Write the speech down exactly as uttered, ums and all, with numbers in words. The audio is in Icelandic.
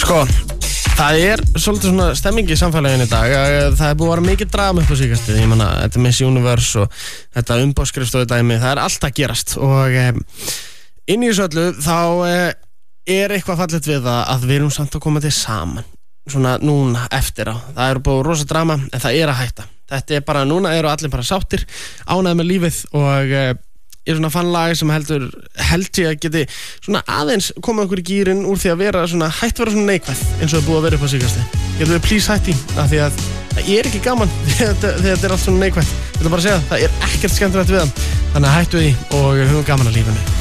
Sko, það er svolítið svona stemming í samfélaginu í dag. Það er búið að vera mikið drama upp á síðkastið. Ég meina, þetta Miss Universe og þetta umboðsskrifstofu dæmi, það er allt að gerast. Og um, inn í þessu öllu þá um, er eitthvað fallegt við það að við erum samt að koma til saman. Svona núna eftir á. Það er búið rosa drama, en það er að hætta. Þetta er bara, núna eru allir bara sáttir, ánægðir með lífið og uh, ég er svona fann lag sem heldur, held ég að geti svona aðeins koma okkur í gýrin úr því að vera svona, hætt vera svona neikvæð eins og það er búið að vera upp á síðkastið. Getum við please hætti, af því að það er ekki gaman þegar þetta er allt svona neikvæð. Ég ætla bara að segja, það er ekkert skemmtilegt við það. Þannig að hættu því og höfum gaman að lífinu.